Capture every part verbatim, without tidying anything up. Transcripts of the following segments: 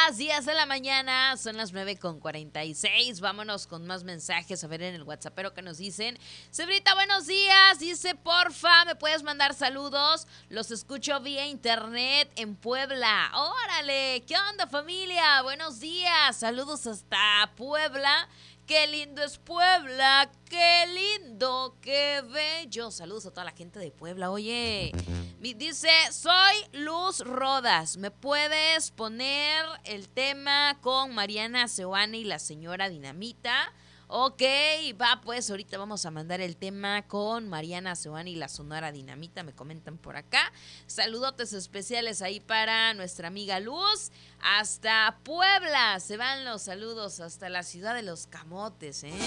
días, días de la mañana, son las nueve con cuarenta y seis. Vámonos con más mensajes, a ver en el WhatsAppero que nos dicen. Cebrita, buenos días, dice, porfa, ¿me puedes mandar saludos? Los escucho vía internet en Puebla. ¡Órale! ¿Qué onda, familia? Buenos días, saludos hasta Puebla. ¡Qué lindo es Puebla! ¡Qué lindo! ¡Qué bello! Saludos a toda la gente de Puebla. Oye, dice, soy Luz Rodas. ¿Me puedes poner el tema con Mariana Seoane y la señora Dinamita? Ok, va, pues ahorita vamos a mandar el tema con Mariana Seoane y la Sonora Dinamita, me comentan por acá. Saludotes especiales ahí para nuestra amiga Luz. Hasta Puebla se van los saludos, hasta la ciudad de los camotes, ¿eh?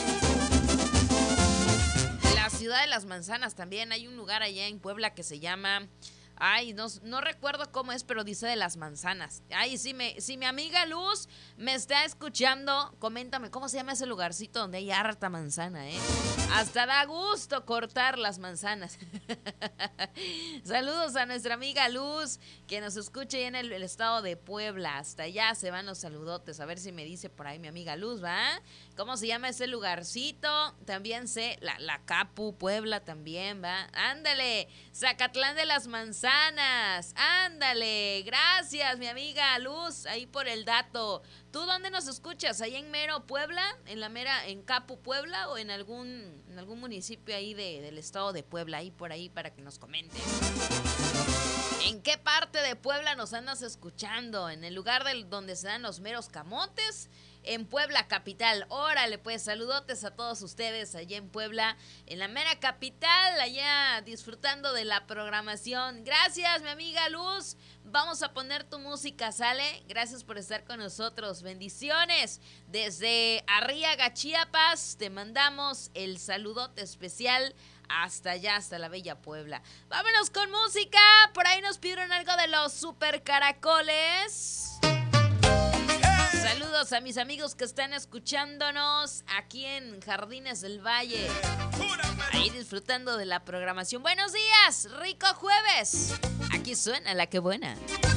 La ciudad de las manzanas también. Hay un lugar allá en Puebla que se llama... Ay, no, no recuerdo cómo es, pero dice de las manzanas. Ay, si, me, si mi amiga Luz me está escuchando, coméntame cómo se llama ese lugarcito donde hay harta manzana, ¿eh? Hasta da gusto cortar las manzanas. Saludos a nuestra amiga Luz, que nos escucha en el, el estado de Puebla. Hasta allá se van los saludotes. A ver si me dice por ahí mi amiga Luz, ¿va? ¿Cómo se llama ese lugarcito? También sé, la, la Capu, Puebla también, ¿va? Ándale, Zacatlán de las Manzanas. Ándale, gracias mi amiga Luz, ahí por el dato. ¿Tú dónde nos escuchas? ¿Ahí en mero Puebla? ¿En la mera, en Capu, Puebla? ¿O en algún, en algún municipio ahí de, del estado de Puebla? Ahí por ahí para que nos comentes. ¿En qué parte de Puebla nos andas escuchando? ¿En el lugar del, donde se dan los meros camotes? En Puebla capital. Órale, pues saludotes a todos ustedes allá en Puebla, en la mera capital, allá disfrutando de la programación. Gracias, mi amiga Luz. Vamos a poner tu música, ¿sale? Gracias por estar con nosotros. Bendiciones. Desde Arriaga, Chiapas, te mandamos el saludote especial hasta allá, hasta la bella Puebla. Vámonos con música. Por ahí nos pidieron algo de los super caracoles. Saludos a mis amigos que están escuchándonos aquí en Jardines del Valle, ahí disfrutando de la programación. Buenos días, rico jueves. Aquí suena la que buena.